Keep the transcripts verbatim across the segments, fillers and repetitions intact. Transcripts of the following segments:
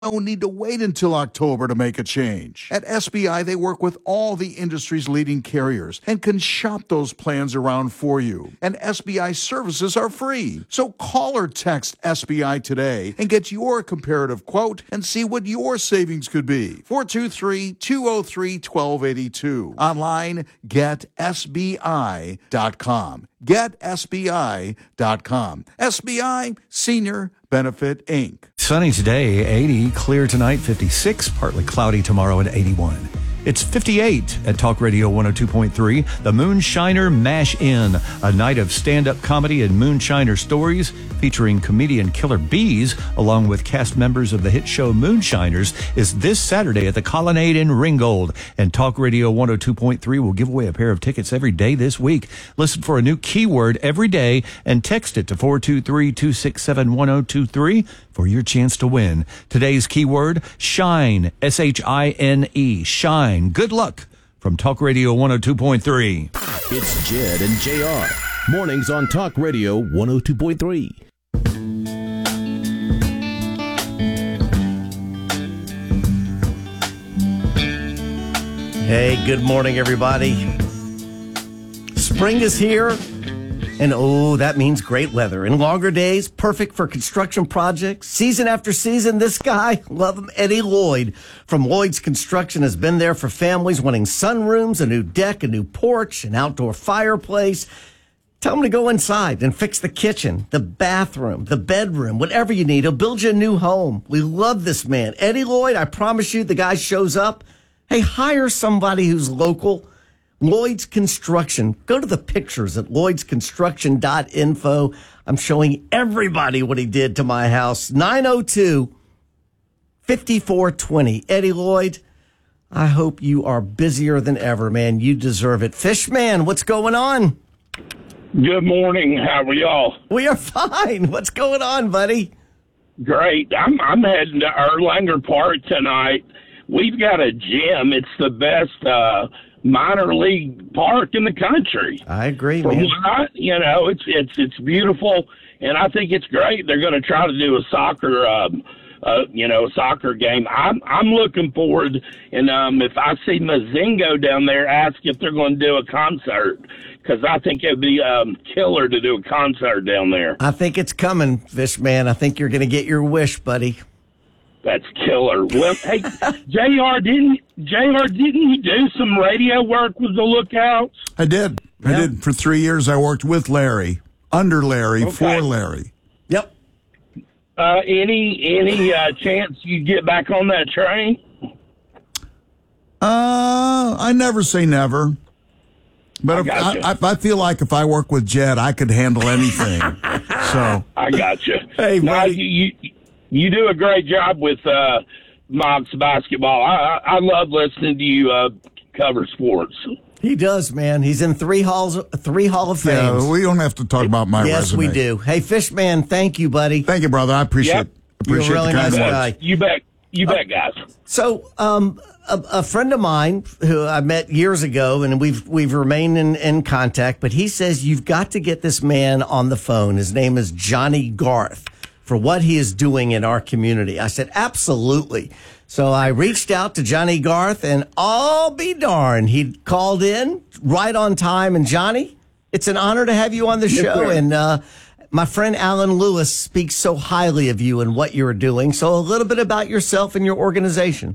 No need to wait until October to make a change. At S B I, they work with all the industry's leading carriers and can shop those plans around for you. And S B I services are free. So call or text S B I today and get your comparative quote and see what your savings could be. four two three, two oh three, one two eight two. Online, get S B I dot com. get S B I dot com. S B I Senior Benefit, Incorporated. Sunny today, eighty. Clear tonight, fifty-six. Partly cloudy tomorrow at eighty-one. It's fifty-eight at Talk Radio one oh two point three. The Moonshiner Mash In, a night of stand-up comedy and moonshiner stories featuring comedian Killer Bees, along with cast members of the hit show Moonshiners, is this Saturday at the Colonnade in Ringgold. And Talk Radio one oh two point three will give away a pair of tickets every day this week. Listen for a new keyword every day and text it to four two three, two six seven, one oh two three for your chance to win. Today's keyword, shine, S H I N E, shine. Good luck from Talk Radio one oh two point three. It's Jed and J R. Mornings on Talk Radio one oh two point three. Hey, good morning, everybody. Spring is here, and oh, that means great weather and longer days, perfect for construction projects. Season after season, this guy, love him, Eddie Lloyd from Lloyd's Construction, has been there for families wanting sunrooms, a new deck, a new porch, an outdoor fireplace. Tell him to go inside and fix the kitchen, the bathroom, the bedroom, whatever you need. He'll build you a new home. We love this man. Eddie Lloyd, I promise you, the guy shows up. Hey, hire somebody who's local. Lloyd's Construction. Go to the pictures at lloyds construction dot info. I'm showing everybody what he did to my house. nine oh two, five four two oh. Eddie Lloyd, I hope you are busier than ever, man. You deserve it. Fishman, what's going on? Good morning. How are y'all? We are fine. What's going on, buddy? Great. I'm I'm heading to Erlanger Park tonight. We've got a gym. It's the best uh, minor league park in the country. I agree, From man. what I, you know, it's it's it's beautiful, and I think it's great. They're going to try to do a soccer, um, uh, you know, a soccer game. I'm I'm looking forward, and um, if I see Mazingo down there, ask if they're going to do a concert, because I think it'd be um, killer to do a concert down there. I think it's coming, Fishman. I think you're going to get your wish, buddy. That's killer. Well, hey, J R, didn't J R, didn't you do some radio work with the Lookouts? I did. I Yeah. did. For three years, I worked with Larry, under Larry, Okay. for Larry. Yep. Uh, any any uh, chance you get back on that train? Uh, I never say never. But I if, gotcha. I, I, I feel like if I work with Jed, I could handle anything. So I got you. Hey, no, buddy. you, you you do a great job with uh, Mox basketball. I, I I love listening to you uh, cover sports. He does, man. He's in three halls, three Hall of Fame. yeah, we don't have to talk about my Yes, resume. we do. Hey, Fishman, thank you, buddy. Thank you, brother. I appreciate Yep. appreciate You're a really the kind nice words. guy. You bet. You bet, guys. So, um, a, a friend of mine who I met years ago, and we've we've remained in, in contact, but he says you've got to get this man on the phone. His name is Johnny Garth, for what he is doing in our community. I said, absolutely. So I reached out to Johnny Garth, and I'll be darned, he called in right on time. And Johnny, it's an honor to have you on the show. sir. And uh, my friend Alan Lewis speaks so highly of you and what you're doing. So a little bit about yourself and your organization.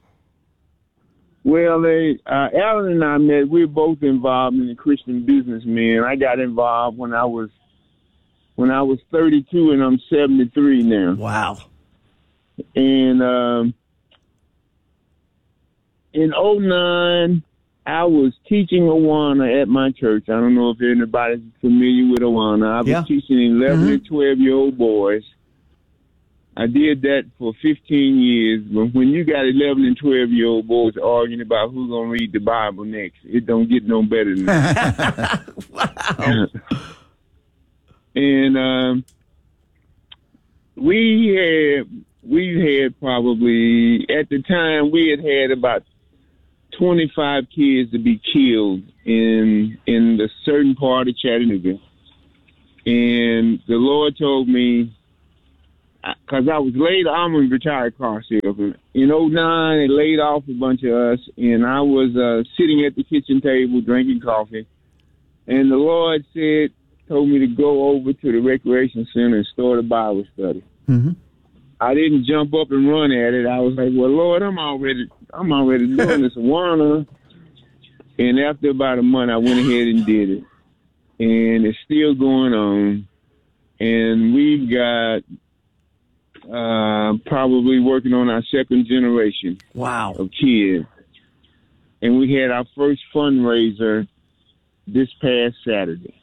Well, they, uh, Alan and I met. We were both involved in the Christian businessmen. I got involved when I was when I was thirty-two, and I'm seventy-three now. Wow. And um, in oh nine, I was teaching Awana at my church. I don't know if anybody's familiar with Awana. I was Yeah. teaching eleven Mm-hmm. and twelve-year-old boys. I did that for fifteen years. But when you got eleven and twelve-year-old boys arguing about who's going to read the Bible next, it don't get no better than that. Wow. And um, we had we had probably at the time we had had about twenty-five kids to be killed in in the certain part of Chattanooga, and the Lord told me because I, I was laid, I'm a retired car salesman. In oh nine, they laid off a bunch of us, and I was uh, sitting at the kitchen table drinking coffee. And the Lord said, told me to go over to the recreation center and start a Bible study. Mm-hmm. I didn't jump up and run at it. I was like, well, Lord, I'm already, I'm already doing this Awana. And after about a month, I went ahead and did it. And it's still going on. And we've got uh, probably working on our second generation Wow. of kids. And we had our first fundraiser this past Saturday.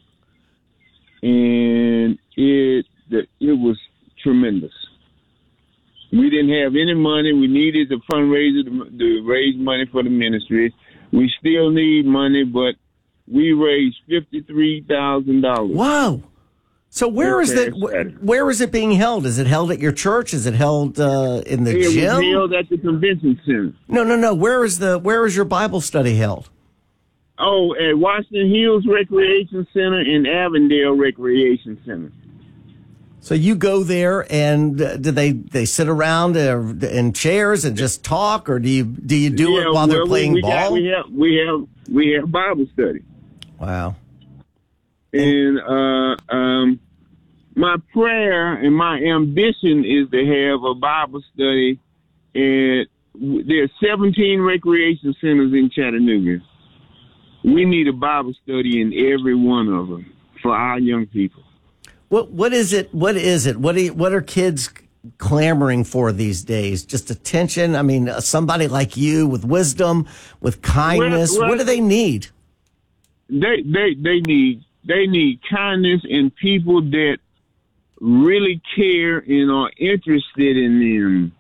And it it was tremendous. We didn't have any money. We needed the fundraiser to, to raise money for the ministry. We still need money, but we raised fifty-three thousand dollars. Wow. So where is it? Where is it being held? Is it held at your church? Is it held uh, in the it gym? It was held at the convention center. No, no, no. Where is the? Where is your Bible study held? Oh, at Washington Hills Recreation Center and Avondale Recreation Center. So you go there, and uh, do they they sit around uh, in chairs and just talk, or do you do you do yeah, it while well, they're playing we ball? Got, we have we have we have Bible study. Wow. And uh, um, my prayer and my ambition is to have a Bible study. At there's seventeen recreation centers in Chattanooga. We need a Bible study in every one of them for our young people. What what is it? What is it? What are you, what are kids clamoring for these days? Just attention? I mean, uh, somebody like you with wisdom, with kindness. Well, well, what do they need? They they they need they need kindness and people that really care and are interested in them.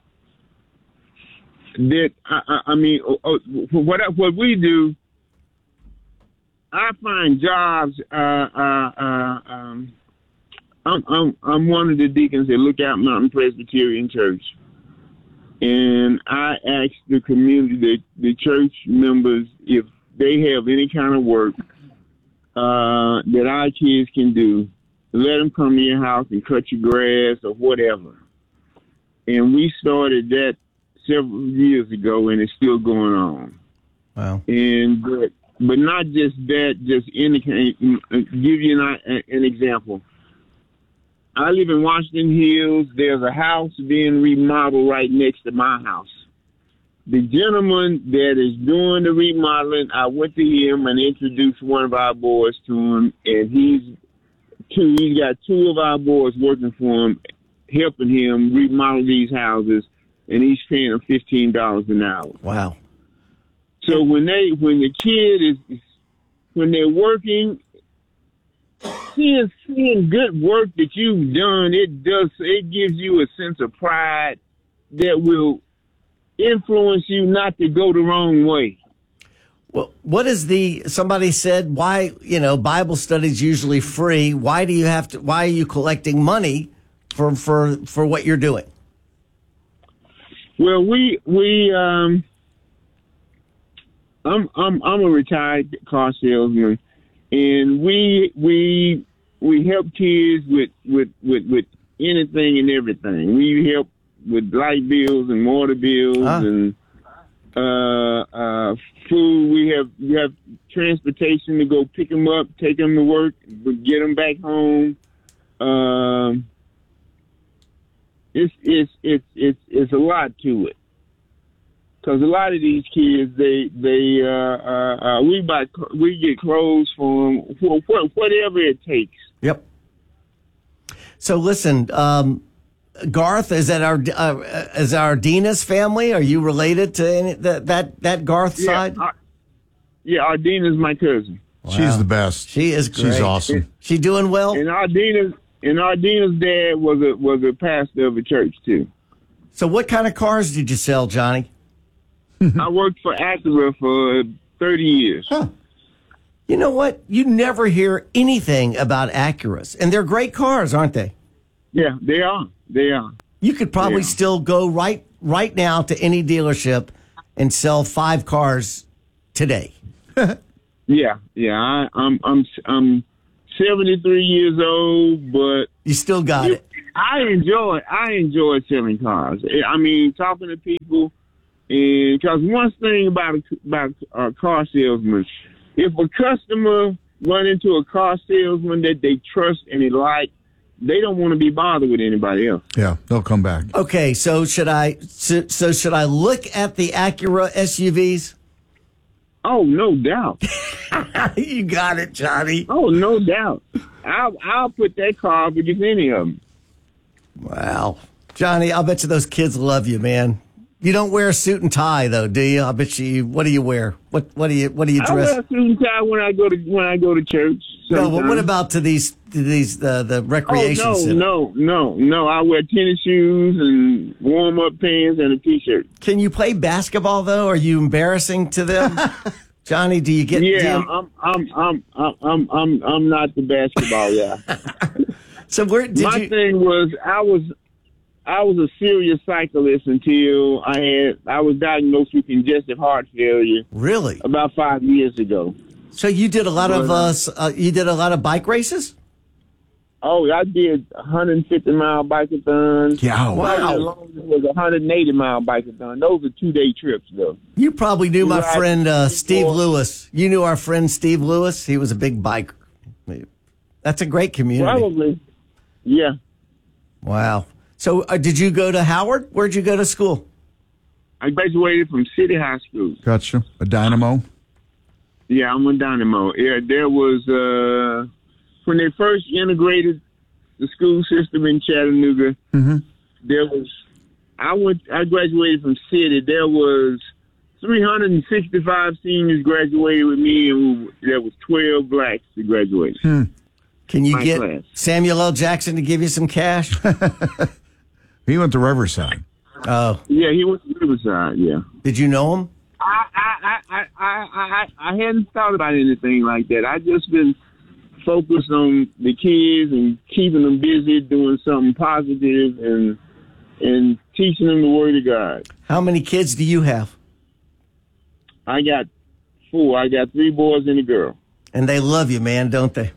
That I, I, I mean, uh, what what we do. I find jobs. Uh, uh, uh, um, I'm, I'm I'm one of the deacons at Lookout Mountain Presbyterian Church, and I ask the community, the, the church members, if they have any kind of work uh, that our kids can do. Let them come to your house and cut your grass or whatever. And we started that several years ago, and it's still going on. Wow. And but. But not just that, just indicate, give you an, an example. I live in Washington Hills. There's a house being remodeled right next to my house. The gentleman that is doing the remodeling, I went to him and introduced one of our boys to him, and he's two. He's got two of our boys working for him, helping him remodel these houses, and he's paying them fifteen dollars an hour. Wow. So when they, when the kid is, when they're working, seeing, seeing good work that you've done, it does, it gives you a sense of pride that will influence you not to go the wrong way. Well, what is the, somebody said, why, you know, Bible study's usually free. Why do you have to, why are you collecting money for, for, for what you're doing? Well, we, we, um, I'm I'm I'm a retired car salesman, and we we we help kids with, with, with, with anything and everything. We help with light bills and water bills ah. and uh, uh, food. We have we have transportation to go pick them up, take them to work, get them back home. Um, it's it's it's it's it's a lot to it. Because a lot of these kids, they they uh, uh, uh, we buy we get clothes for them, for, for whatever it takes. Yep. So listen, um, Garth, is that our uh, is our Dina's family? Are you related to any, that that that Garth yeah, side? I, yeah, Ardina's my cousin. Wow. She's the best. She is great. She's awesome. She doing well. And Ardina's and Ardina's dad was a was a pastor of a church too. So what kind of cars did you sell, Johnny? I worked for Acura for thirty years. Huh. You know what? You never hear anything about Acuras, and they're great cars, aren't they? Yeah, they are. They are. You could probably Yeah. still go right right now to any dealership and sell five cars today. Yeah, yeah. I, I'm I'm I'm seventy-three years old, but You still got you, it. I enjoy I enjoy selling cars. I mean, talking to people, and because one thing about a, about a car salesman, if a customer run into a car salesman that they trust and they like, they don't want to be bothered with anybody else. Yeah, they'll come back. Okay, so should I so, so should I look at the Acura S U Vs? Oh, no doubt. You got it, Johnny. Oh, no doubt. I'll I'll put that car up against any of them. Wow. Johnny, I'll bet you those kids love you, man. You don't wear a suit and tie though, do you? I bet you what do you wear? What what do you what do you I dress? wear a suit and tie when I go to when I go to church. No, but what sometimes. about to these to these uh, the recreation Oh, no, center? no, no, no. I wear tennis shoes and warm up pants and a t-shirt. Can you play basketball though? Are you embarrassing to them? Johnny, do you get Yeah, do you- I'm, I'm, I'm, I'm, I'm, I'm, I'm not the basketball guy. So where did My you thing was, I was, I was a serious cyclist until I had, I was diagnosed with congestive heart failure really? about five years ago. So you did a lot of uh, s- uh you did a lot of bike races? Oh, I did one hundred fifty mile bikeathons. Yeah, Probably the longest was a one hundred eighty mile bikeathon. Those are two day trips, though. You probably knew my Right. friend uh, Steve Before- Lewis. You knew our friend Steve Lewis. He was a big biker. That's a great community. Probably, yeah. Wow. So uh, did you go to Howard? Where'd you go to school? I graduated from City High School. Gotcha. A dynamo. Yeah, I'm a Dynamo. Yeah, there was uh, when they first integrated the school system in Chattanooga. Mm-hmm. There was I went. I graduated from City. There was three hundred sixty-five seniors graduated with me, and there was twelve blacks that graduated. Hmm. Can you My get class. Samuel L. Jackson to give you some cash? He went to Riverside. Oh, Yeah, he went to Riverside. Yeah. did you know him? I I, I, I, I, I I hadn't thought about anything like that. I just been focused on the kids and keeping them busy, doing something positive, and and teaching them the Word of God. How many kids do you have? I got four. I got three boys and a girl. And they love you, man, don't they?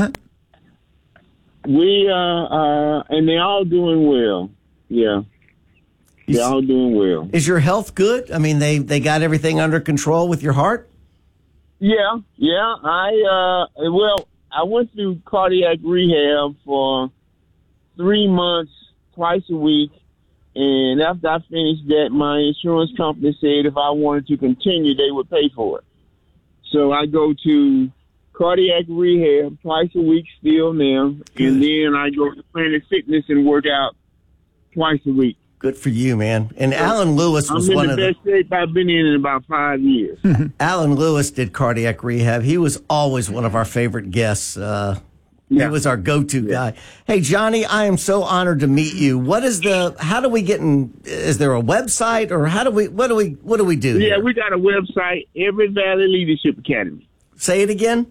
We uh, uh and they're all doing well. Yeah, they're all doing well. Is your health good? I mean, they they got everything under control with your heart? Yeah, yeah. I uh, well, I went through cardiac rehab for three months, twice a week, and after I finished that, my insurance company said if I wanted to continue, they would pay for it. So I go to cardiac rehab twice a week still now, and then I go to Planet Fitness and work out twice a week. Good for you, man. And Alan Lewis I'm was in one the of the best shape I've been in in about five years. Alan Lewis did cardiac rehab. He was always one of our favorite guests. Uh, Yeah. He was our go-to guy. Hey, Johnny, I am so honored to meet you. What is the? How do we get in? Is there a website, or how do we? What do we? What do we do? Yeah, here? we got a website, Every Valley Leadership Academy. Say it again.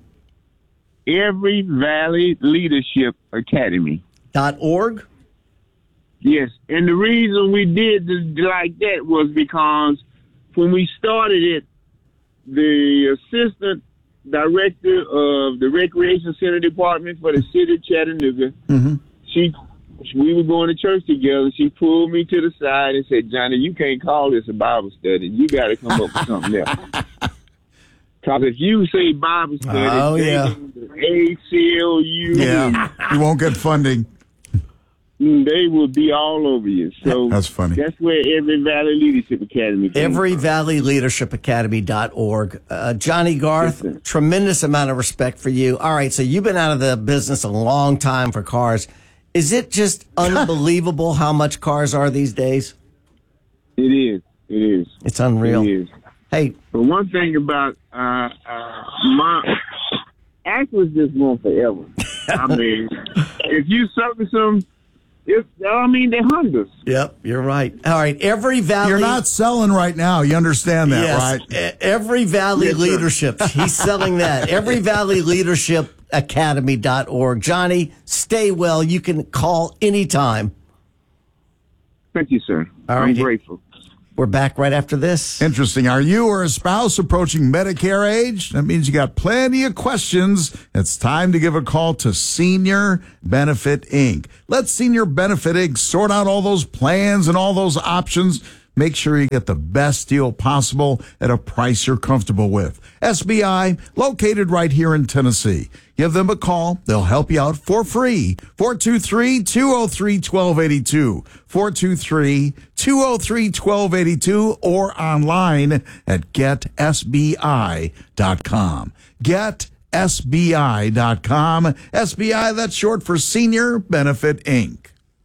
Every Valley Leadership Academy. Dot org. Yes, and the reason we did this like that was because when we started it, the assistant director of the Recreation Center Department for the city of Chattanooga, Mm-hmm. she, we were going to church together. She pulled me to the side and said, "Johnny, you can't call this a Bible study. You got to come up with something else. Because if you say Bible study, Oh, they yeah. can- the A C L U, Yeah, you won't get funding. Mm, they will be all over you. So That's funny. That's where Every Valley Leadership Academy came Every from. Valley Leadership Academy dot org. Uh, Johnny Garth, Yes, sir. tremendous amount of respect for you. All right, so you've been out of the business a long time for cars. Is it just unbelievable how much cars are these days? It is. It is. It's unreal. It is. Hey, But one thing about uh, uh, my Acuras just going forever. I mean, if you service them, if I mean they're Hondas. yep, you're right. All right, Every Valley. You're not selling right now. You understand that, Yes, right? e- Every Valley Yes, sir. Leadership. He's selling that. Every Valley Leadership Academy dot org. Johnny, stay well. You can call anytime. Thank you, sir. All I'm right. grateful. We're back right after this. Interesting. Are you or a spouse approaching Medicare age? That means you got plenty of questions. It's time to give a call to Senior Benefit Incorporated. Let Senior Benefit Incorporated sort out all those plans and all those options. Make sure you get the best deal possible at a price you're comfortable with. S B I, located right here in Tennessee. Give them a call. They'll help you out for free. four two three, two oh three, one two eight two. four two three, two oh three, one two eight two or online at get S B I dot com. get S B I dot com. S B I, that's short for Senior Benefit Incorporated.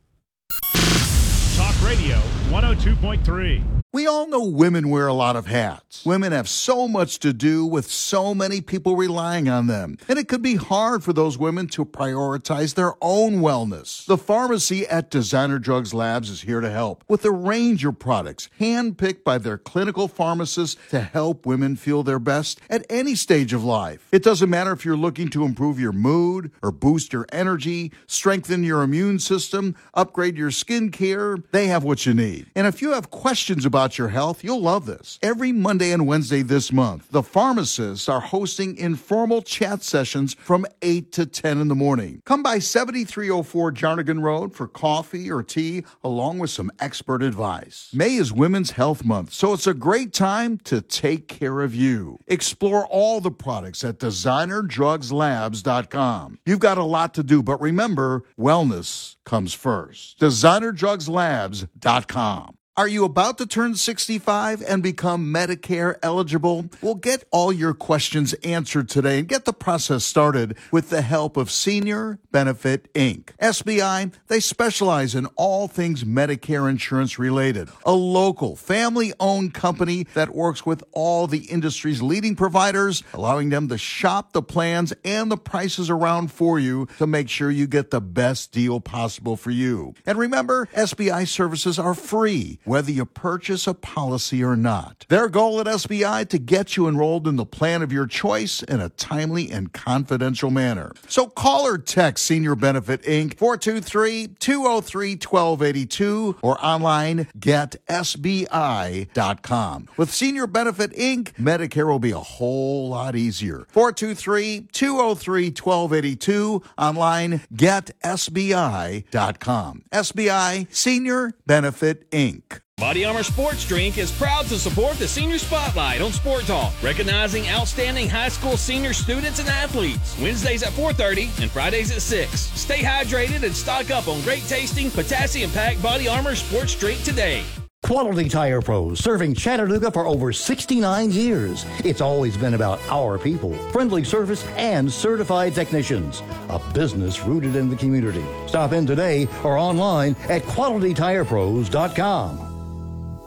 Talk Radio one oh two point three. We all know women wear a lot of hats. Women have so much to do with so many people relying on them. And it could be hard for those women to prioritize their own wellness. The pharmacy at Designer Drugs Labs is here to help with a range of products handpicked by their clinical pharmacists to help women feel their best at any stage of life. It doesn't matter if you're looking to improve your mood or boost your energy, strengthen your immune system, upgrade your skin care, they have what you need. And if you have questions about your health, you'll love this. Every Monday and Wednesday this month, the pharmacists are hosting informal chat sessions from eight to ten in the morning. Come by seventy-three oh four Jarnigan Road for coffee or tea, along with some expert advice. May is Women's Health Month, so it's a great time to take care of you. Explore all the products at designer drugs labs dot com. You've got a lot to do, but remember, wellness comes first. designer drugs labs dot com. Are you about to turn sixty-five and become Medicare eligible? We'll get all your questions answered today and get the process started with the help of Senior Benefit Incorporated. S B I, they specialize in all things Medicare insurance related. A local, family-owned company that works with all the industry's leading providers, allowing them to shop the plans and the prices around for you to make sure you get the best deal possible for you. And remember, S B I services are free, whether you purchase a policy or not. Their goal at S B I to get you enrolled in the plan of your choice in a timely and confidential manner. So call or text Senior Benefit Incorporated four two three, two oh three, one two eight two or online get S B I dot com. With Senior Benefit Incorporated, Medicare will be a whole lot easier. four two three, two oh three, one two eight two, online get S B I dot com. S B I, Senior Benefit Incorporated. Body Armor Sports Drink is proud to support the Senior Spotlight on Sport Talk, recognizing outstanding high school senior students and athletes. Wednesdays at four thirty and Fridays at six. Stay hydrated and stock up on great tasting, potassium-packed Body Armor Sports Drink today. Quality Tire Pros, serving Chattanooga for over sixty-nine years. It's always been about our people, friendly service, and certified technicians. A business rooted in the community. Stop in today or online at quality tire pros dot com.